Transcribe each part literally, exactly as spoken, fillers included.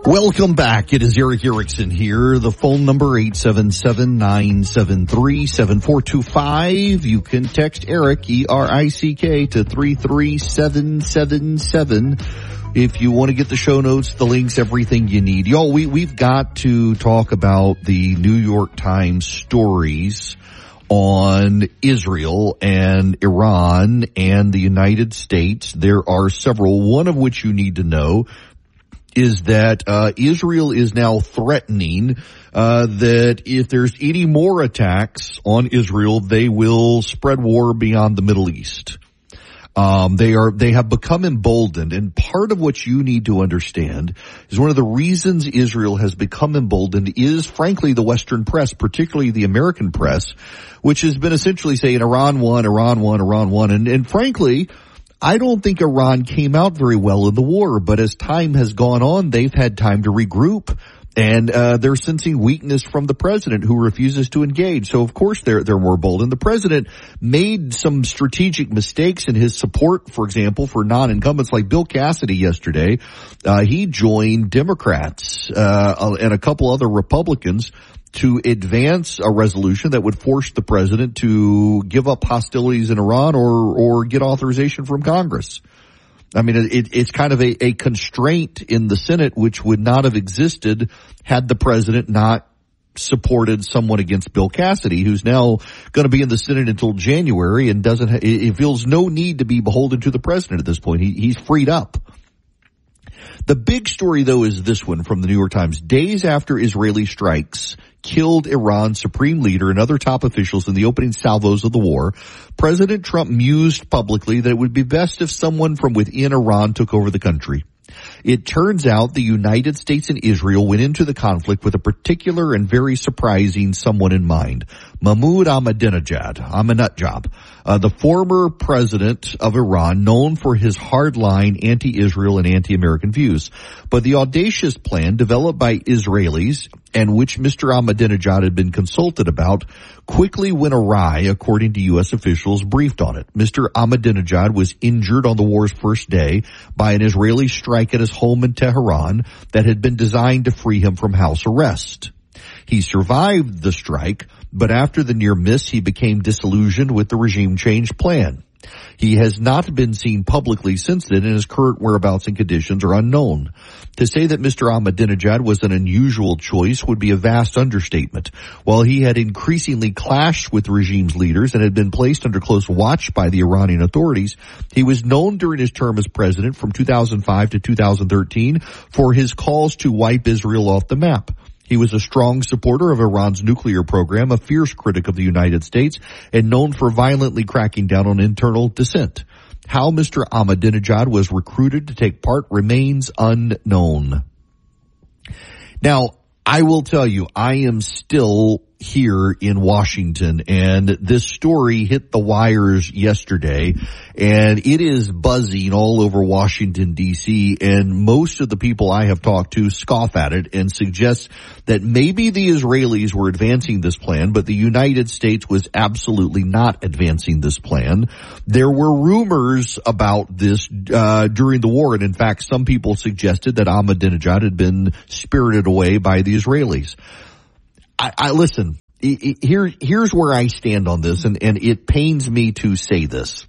Welcome back. It is Eric Erickson here. The phone number eight seven seven, nine seven three, seven four two five. You can text Eric, E R I C K, to three three seven seven seven. If you want to get the show notes, the links, everything you need. Y'all, we, we've got to talk about the New York Times stories on Israel and Iran and the United States. There are several, one of which you need to know is that uh Israel is now threatening uh that if there's any more attacks on Israel, they will spread war beyond the Middle East. Um, they are, they have become emboldened, and part of what you need to understand is one of the reasons Israel has become emboldened is, frankly, the Western press, particularly the American press, which has been essentially saying Iran won, Iran won, Iran won, and, and frankly, I don't think Iran came out very well in the war, but as time has gone on, they've had time to regroup. And uh they're sensing weakness from the president, who refuses to engage. So, of course, they're they're more bold. And the president made some strategic mistakes in his support, for example, for non-incumbents like Bill Cassidy yesterday. Uh He joined Democrats uh and a couple other Republicans to advance a resolution that would force the president to give up hostilities in Iran or or get authorization from Congress. I mean, it, it's kind of a, a constraint in the Senate which would not have existed had the president not supported someone against Bill Cassidy, who's now going to be in the Senate until January and doesn't, ha- he feels no need to be beholden to the president at this point. He, he's freed up. The big story, though, is this one from the New York Times. Days after Israeli strikes killed Iran's supreme leader and other top officials in the opening salvos of the war, President Trump mused publicly that it would be best if someone from within Iran took over the country. It turns out the United States and Israel went into the conflict with a particular and very surprising someone in mind, Mahmoud Ahmadinejad, Ahmadinejad, uh, the former president of Iran, known for his hardline anti-Israel and anti-American views. But the audacious plan developed by Israelis, and which Mister Ahmadinejad had been consulted about, quickly went awry, according to U S officials briefed on it. Mister Ahmadinejad was injured on the war's first day by an Israeli strike at his home in Tehran that had been designed to free him from house arrest. He survived the strike, but after the near miss, he became disillusioned with the regime change plan. He has not been seen publicly since then, and his current whereabouts and conditions are unknown. To say that Mister Ahmadinejad was an unusual choice would be a vast understatement. While he had increasingly clashed with the regime's leaders and had been placed under close watch by the Iranian authorities, he was known during his term as president from two thousand five to two thousand thirteen for his calls to wipe Israel off the map. He was a strong supporter of Iran's nuclear program, a fierce critic of the United States, and known for violently cracking down on internal dissent. How Mister Ahmadinejad was recruited to take part remains unknown. Now, I will tell you, I am still here in Washington, and this story hit the wires yesterday, and it is buzzing all over Washington, D C, and most of the people I have talked to scoff at it and suggest that maybe the Israelis were advancing this plan, but the United States was absolutely not advancing this plan. There were rumors about this uh during the war, and in fact, some people suggested that Ahmadinejad had been spirited away by the Israelis. I, I listen, here, here's where I stand on this, and, and it pains me to say this.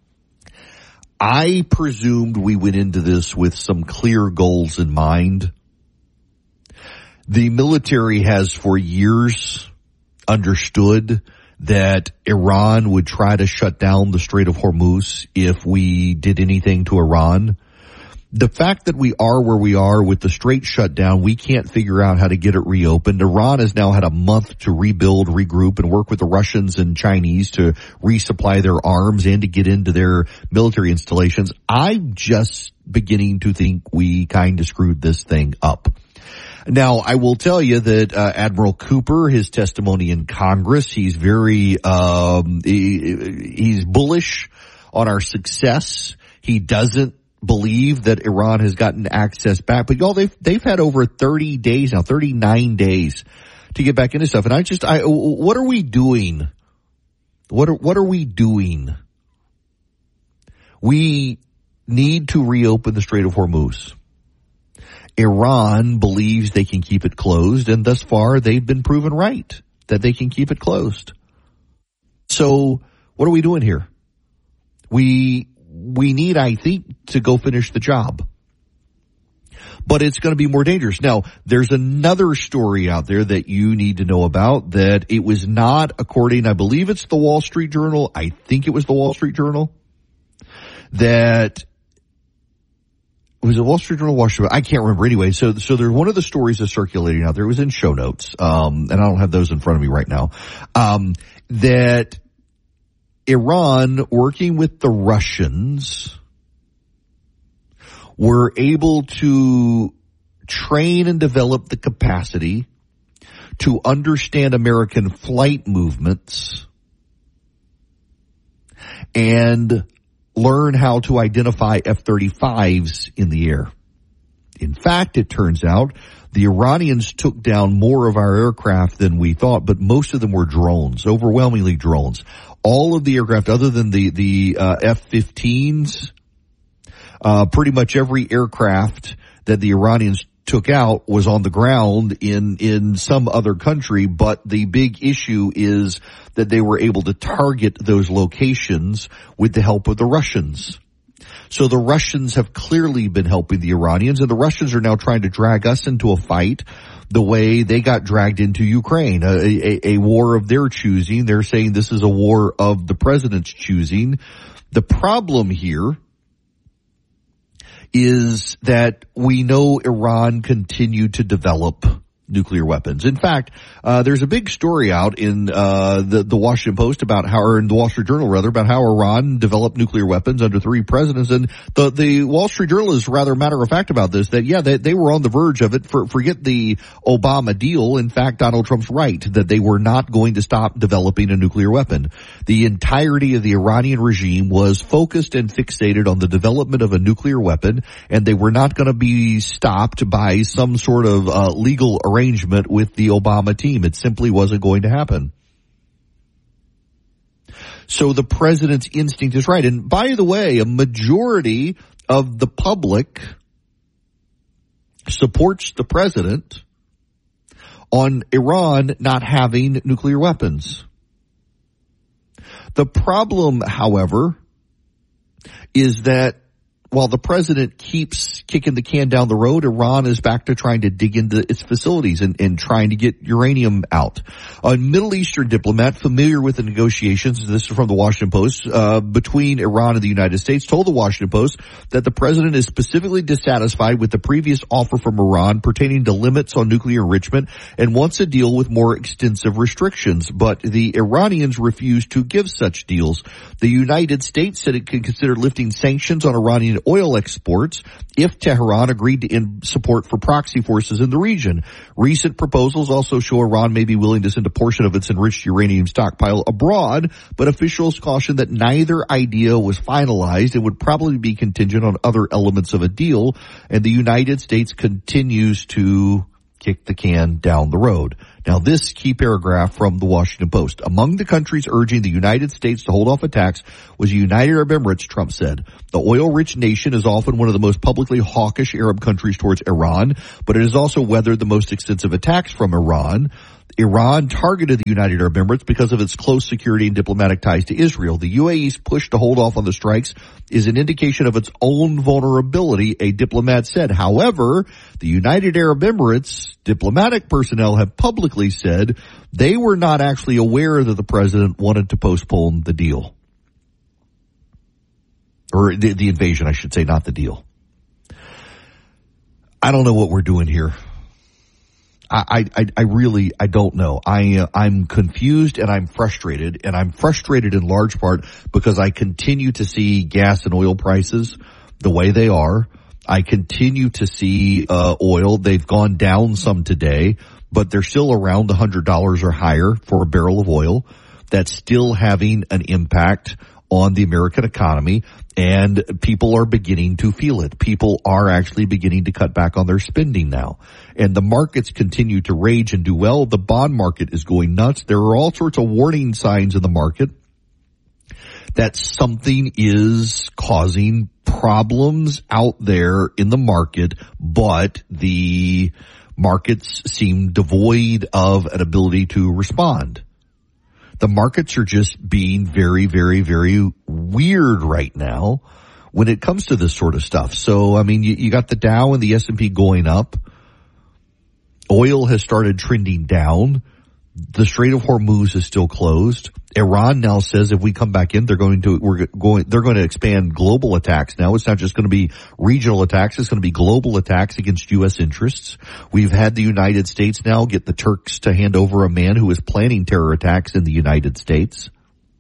I presumed we went into this with some clear goals in mind. The military has for years understood that Iran would try to shut down the Strait of Hormuz if we did anything to Iran. The fact that we are where we are with the strait shut down, we can't figure out how to get it reopened. Iran has now had a month to rebuild, regroup, and work with the Russians and Chinese to resupply their arms and to get into their military installations. I'm just beginning to think we kind of screwed this thing up. Now, I will tell you that uh, Admiral Cooper, his testimony in Congress, he's very, um, he, he's bullish on our success. He doesn't believe that Iran has gotten access back, but y'all, they've they've had over thirty days now, thirty-nine days to get back into stuff. And I just, I, what are we doing? What are what are we doing? We need to reopen the Strait of Hormuz. Iran believes they can keep it closed, and thus far they've been proven right that they can keep it closed. So what are we doing here? We, we need, I think, to go finish the job. But it's going to be more dangerous. Now, there's another story out there that you need to know about, that it was not, according, I believe it's the Wall Street Journal, I think it was the Wall Street Journal, that was it Wall Street Journal, Washington? I can't remember anyway. So, so there's one of the stories that's circulating out there. It was in show notes, um, and I don't have those in front of me right now. Um, that Iran, working with the Russians, were able to train and develop the capacity to understand American flight movements and learn how to identify F thirty-fives in the air. In fact, it turns out the Iranians took down more of our aircraft than we thought, but most of them were drones, overwhelmingly drones. All of the aircraft, other than the, the uh, F fifteens, uh, pretty much every aircraft that the Iranians took out was on the ground in, in some other country, but the big issue is that they were able to target those locations with the help of the Russians. So the Russians have clearly been helping the Iranians, and the Russians are now trying to drag us into a fight the way they got dragged into Ukraine, a, a, a war of their choosing. They're saying this is a war of the president's choosing. The problem here is that we know Iran continued to develop nuclear weapons. In fact, uh, there's a big story out in uh the, the Washington Post about how, or in the Wall Street Journal rather, about how Iran developed nuclear weapons under three presidents. And the, the Wall Street Journal is rather matter of fact about this, that yeah, they, they were on the verge of it. For, forget the Obama deal. In fact, Donald Trump's right that they were not going to stop developing a nuclear weapon. The entirety of the Iranian regime was focused and fixated on the development of a nuclear weapon, and they were not going to be stopped by some sort of uh, legal arrangement arrangement with the Obama team. It simply wasn't going to happen. So the president's instinct is right. And by the way, a majority of the public supports the president on Iran not having nuclear weapons. The problem, however, is that while the president keeps kicking the can down the road, Iran is back to trying to dig into its facilities and, and trying to get uranium out. A Middle Eastern diplomat familiar with the negotiations, this is from the Washington Post, uh, between Iran and the United States, told the Washington Post that the president is specifically dissatisfied with the previous offer from Iran pertaining to limits on nuclear enrichment and wants a deal with more extensive restrictions. But the Iranians refused to give such deals. The United States said it could consider lifting sanctions on Iranian oil exports if Tehran agreed to end support for proxy forces in the region. Recent proposals also show Iran may be willing to send a portion of its enriched uranium stockpile abroad, but officials cautioned that neither idea was finalized and would probably be contingent on other elements of a deal, and the United States continues to kick the can down the road. Now, this key paragraph from the Washington Post. Among the countries urging the United States to hold off attacks was the United Arab Emirates, Trump said. The oil-rich nation is often one of the most publicly hawkish Arab countries towards Iran, but it has also weathered the most extensive attacks from Iran. Iran targeted the United Arab Emirates because of its close security and diplomatic ties to Israel. The U A E's push to hold off on the strikes is an indication of its own vulnerability, a diplomat said. However, the United Arab Emirates diplomatic personnel have publicly said they were not actually aware that the president wanted to postpone the deal. Or the, the invasion, I should say, not the deal. I don't know what we're doing here. I, I, I really, I don't know. I, uh, I'm confused and I'm frustrated, and I'm frustrated in large part because I continue to see gas and oil prices the way they are. I continue to see, uh, oil. They've gone down some today, but they're still around one hundred dollars or higher for a barrel of oil. That's still having an impact on the American economy, and people are beginning to feel it. People are actually beginning to cut back on their spending now. And the markets continue to rage and do well. The bond market is going nuts. There are all sorts of warning signs in the market that something is causing problems out there in the market, but the markets seem devoid of an ability to respond. The markets are just being very, very, very weird right now when it comes to this sort of stuff. So, I mean, you, you got the Dow and the S and P going up. Oil has started trending down. The Strait of Hormuz is still closed. Iran now says if we come back in, they're going to, we're going, they're going to expand global attacks now. It's not just going to be regional attacks. It's going to be global attacks against U S interests. We've had the United States now get the Turks to hand over a man who is planning terror attacks in the United States.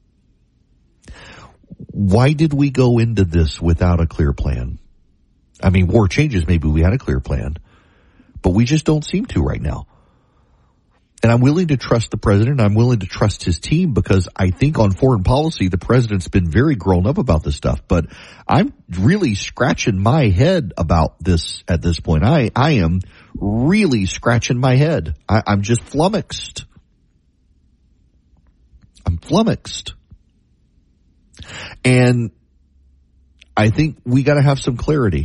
Why did we go into this without a clear plan? I mean, war changes. Maybe we had a clear plan, but we just don't seem to right now. And I'm willing to trust the president. I'm willing to trust his team because I think on foreign policy, the president's been very grown up about this stuff. But I'm really scratching my head about this at this point. I, I am really scratching my head. I, I'm just flummoxed. I'm flummoxed. And I think we got to have some clarity.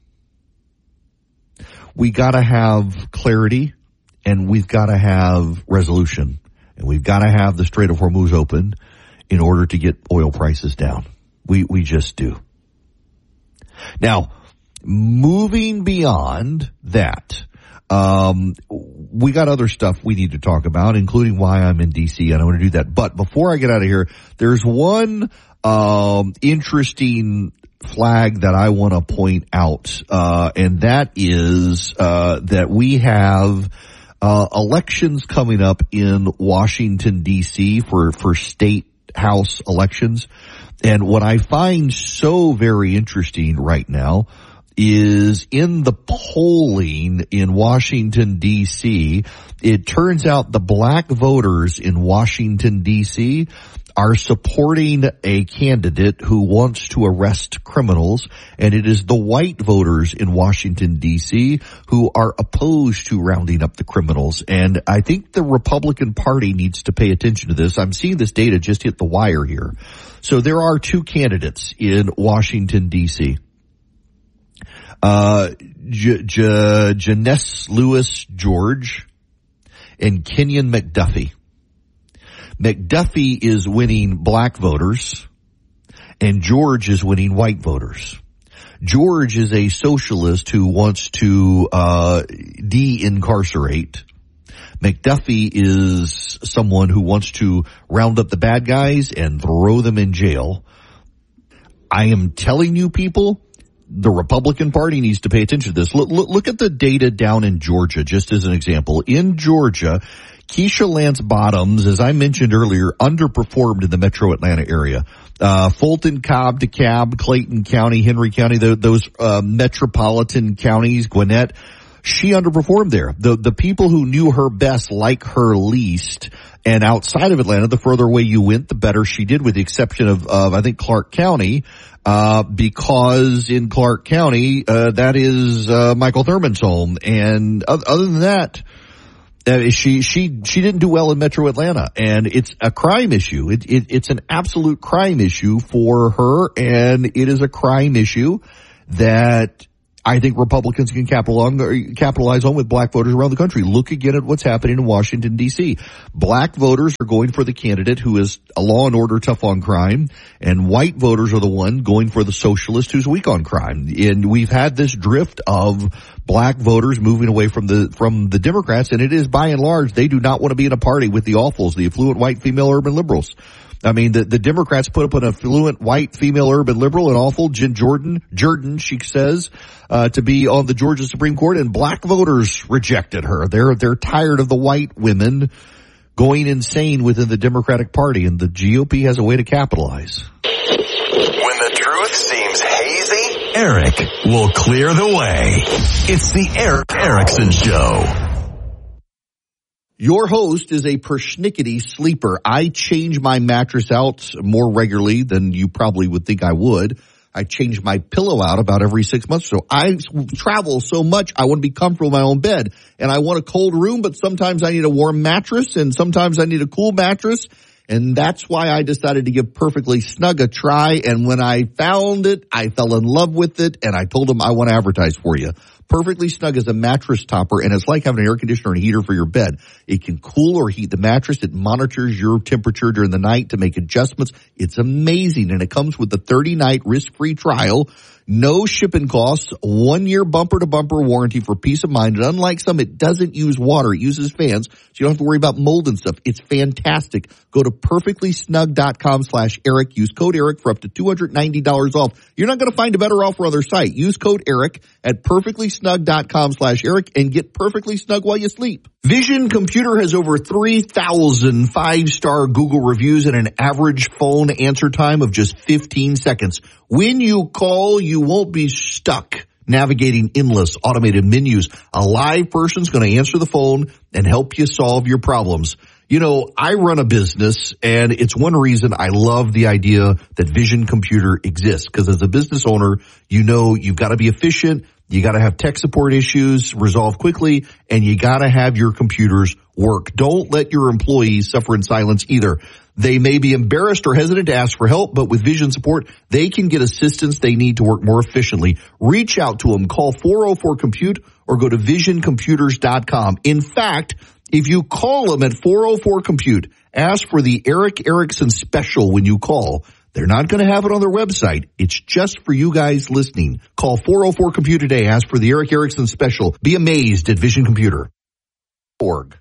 We got to have clarity. And we've got to have resolution. And we've got to have the Strait of Hormuz open in order to get oil prices down. We, we just do. Now, moving beyond that, um, we got other stuff we need to talk about, including why I'm in D C, and I want to do that. But before I get out of here, there's one, um, interesting flag that I want to point out, uh, and that is, uh, that we have Uh, elections coming up in Washington, D C for, for state house elections. And what I find so very interesting right now is in the polling in Washington, D C, it turns out the black voters in Washington, D C are supporting a candidate who wants to arrest criminals, and it is the white voters in Washington, D C who are opposed to rounding up the criminals. And I think the Republican Party needs to pay attention to this. I'm seeing this data just hit the wire here. So there are two candidates in Washington, D C Uh, J- J- Janess Lewis George and Kenyon McDuffie. McDuffie is winning black voters, and George is winning white voters. George is a socialist who wants to uh de-incarcerate. McDuffie is someone who wants to round up the bad guys and throw them in jail. I am telling you, people, the Republican Party needs to pay attention to this. Look, look, look at the data down in Georgia, just as an example. In Georgia, Keisha Lance Bottoms, as I mentioned earlier, underperformed in the metro Atlanta area. Uh, Fulton, Cobb, DeKalb, Clayton County, Henry County, the, those uh, metropolitan counties, Gwinnett, she underperformed there. The the people who knew her best like her least. And outside of Atlanta, the further away you went, the better she did, with the exception of, of I think, Clark County, uh, because in Clark County, uh, that is uh, Michael Thurman's home. And other than that, Uh, she, she, she didn't do well in metro Atlanta, and it's a crime issue. It, it, it's an absolute crime issue for her, and it is a crime issue that I think Republicans can capitalize on with black voters around the country. Look again at what's happening in Washington, D C. Black voters are going for the candidate who is a law and order tough on crime, and white voters are the one going for the socialist who's weak on crime. And we've had this drift of black voters moving away from the from the Democrats, and it is by and large they do not want to be in a party with the awfuls, the affluent white female urban liberals. I mean, the, the Democrats put up an affluent white female urban liberal, an awful Jen Jordan, Jordan, she says, uh, to be on the Georgia Supreme Court, and black voters rejected her. They're, they're tired of the white women going insane within the Democratic Party, and the G O P has a way to capitalize. When the truth seems hazy, Eric will clear the way. It's the Eric Erickson Show. Your host is a persnickety sleeper. I change my mattress out more regularly than you probably would think I would. I change my pillow out about every six months or so. I travel so much, I want to be comfortable in my own bed. And I want a cold room, but sometimes I need a warm mattress, and sometimes I need a cool mattress. And that's why I decided to give Perfectly Snug a try. And when I found it, I fell in love with it, and I told them I want to advertise for you. Perfectly Snug is a mattress topper, and it's like having an air conditioner and a heater for your bed. It can cool or heat the mattress. It monitors your temperature during the night to make adjustments. It's amazing, and it comes with a thirty-night risk-free trial. No shipping costs, one-year bumper-to-bumper warranty for peace of mind. And unlike some, it doesn't use water. It uses fans, so you don't have to worry about mold and stuff. It's fantastic. Go to perfectlysnug.com slash Eric. Use code Eric for up to two hundred ninety dollars off. You're not going to find a better offer on other site. Use code Eric at perfectlysnug.com slash Eric and get perfectly snug while you sleep. Vision Computer has over three thousand five-star Google reviews and an average phone answer time of just fifteen seconds. When you call, you won't be stuck navigating endless automated menus. A live person's going to answer the phone and help you solve your problems. You know, I run a business, and it's one reason I love the idea that Vision Computer exists, because as a business owner, you know you've got to be efficient, you got to have tech support issues resolved quickly, and you got to have your computers work. Don't let your employees suffer in silence either. They may be embarrassed or hesitant to ask for help, but with Vision support, they can get assistance they need to work more efficiently. Reach out to them. Call four oh four compute or go to vision computers dot com. In fact, if you call them at four oh four compute, ask for the Eric Erickson special when you call. They're not going to have it on their website. It's just for you guys listening. Call four oh four compute today. Ask for the Eric Erickson special. Be amazed at Vision Computer. Org.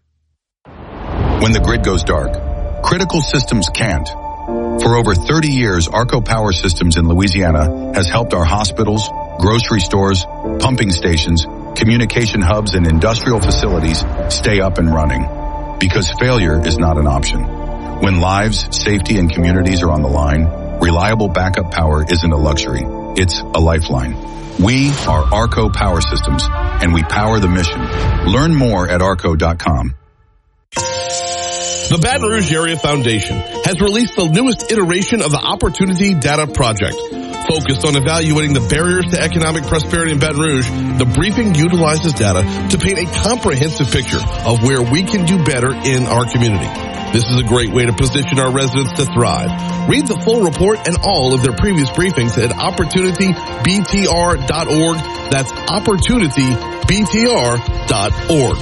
When the grid goes dark, critical systems can't. For over thirty years, Arco Power Systems in Louisiana has helped our hospitals, grocery stores, pumping stations, communication hubs, and industrial facilities stay up and running. Because failure is not an option. When lives, safety, and communities are on the line, reliable backup power isn't a luxury. It's a lifeline. We are Arco Power Systems, and we power the mission. Learn more at arco dot com. The Baton Rouge Area Foundation has released the newest iteration of the Opportunity Data Project. Focused on evaluating the barriers to economic prosperity in Baton Rouge, the briefing utilizes data to paint a comprehensive picture of where we can do better in our community. This is a great way to position our residents to thrive. Read the full report and all of their previous briefings at opportunity b t r dot org. That's opportunity b t r dot org.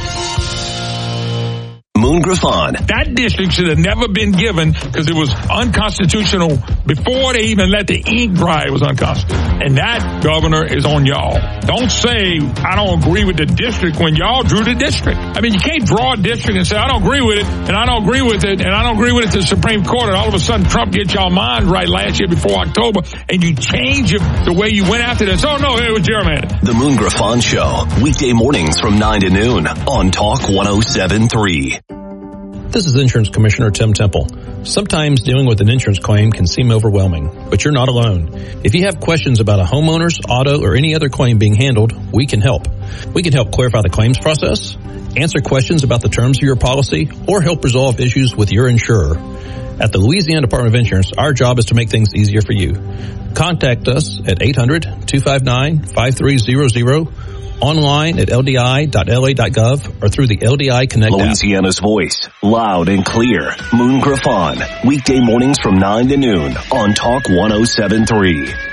Moon Griffon. That district should have never been given because it was unconstitutional before they even let the ink dry. It was unconstitutional. And that, Governor, is on y'all. Don't say, I don't agree with the district when y'all drew the district. I mean, you can't draw a district and say, I don't agree with it, and I don't agree with it, and I don't agree with it to the Supreme Court, and all of a sudden Trump gets y'all minds right last year before October, and you change it the way you went after this. Oh, no, it was gerrymandered. The Moon Griffon Show, weekday mornings from nine to noon on Talk one oh seven point three. This is Insurance Commissioner Tim Temple. Sometimes dealing with an insurance claim can seem overwhelming, but you're not alone. If you have questions about a homeowner's, auto, or any other claim being handled, we can help. We can help clarify the claims process, answer questions about the terms of your policy, or help resolve issues with your insurer. At the Louisiana Department of Insurance, our job is to make things easier for you. Contact us at eight hundred, two five nine, five three zero zero, online at l d i dot l a dot gov, or through the L D I Connect Louisiana's app. voice, loud and clear. Moon Griffon, weekday mornings from nine to noon on Talk one oh seven point three.